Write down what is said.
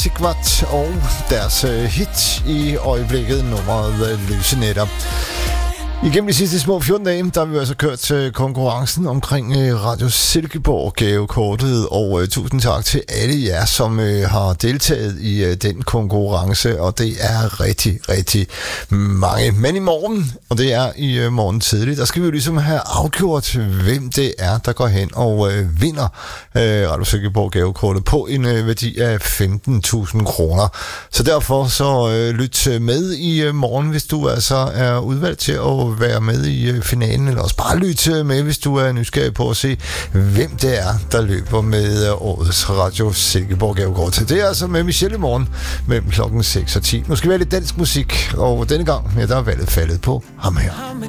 Sigvart og deres hit i øjeblikket, nummeret Løse Netter. Igennem de sidste små 14 dage, der har vi altså kørt konkurrencen omkring Radio Silkeborg gavekortet, og tusind tak til alle jer, som har deltaget i den konkurrence, og det er rigtig, rigtig mange. Men i morgen, og det er i morgen tidligt, der skal vi jo ligesom have afgjort, hvem det er, der går hen og vinder Radio Silkeborg gavekortet på en værdi af 15.000 kroner. Så derfor så lyt med i morgen, hvis du altså er udvalgt til at være med i finalen, eller også bare lytte med, hvis du er nysgerrig på at se, hvem det er, der løber med årets Radio Silkeborg gavekort. Det er altså med Michelle i morgen mellem klokken 6 og 10. Nu skal vi have lidt dansk musik, og denne gang, ja, der er valget faldet på ham her.